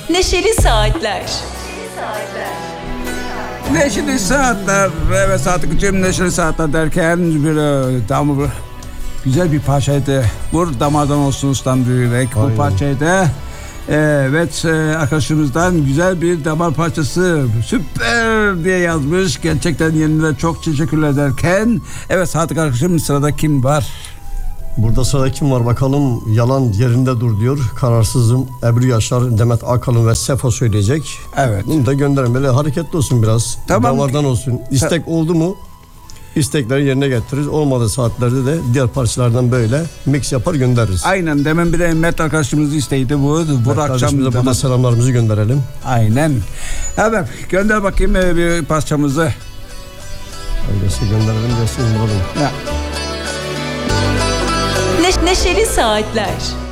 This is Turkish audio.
Neşeli Saatler. Neşeli Saatler. Evet Sadık'cığım, Neşeli Saatler derken güzel bir parçaydı. Vur damardan olsun ustam diyerek bu parçaydı. Evet, arkadaşımızdan güzel bir damar parçası, süper diye yazmış. Gerçekten yeniden çok teşekkürler derken. Evet Sadık arkadaşım, sırada kim var? Burada sırada kim var bakalım. Yalan yerinde dur diyor. Kararsızım. Ebru Yaşar, Demet Akalın ve Sefo söyleyecek. Evet. Bunu da gönderin. Böyle hareketli olsun biraz. Tamam. Damardan olsun. İstek oldu mu istekleri yerine getiririz. Olmadığı saatlerde de diğer parçalardan böyle mix yapar göndeririz. Aynen. Demin bir de Met arkadaşımızın isteğiydi bu. Bu akşam da burada selamlarımızı gönderelim. Aynen. Evet, gönder bakayım bir parçamızı. Öyleyse gönderelim gelsin vuralım. Ya. Neşeli Saatler.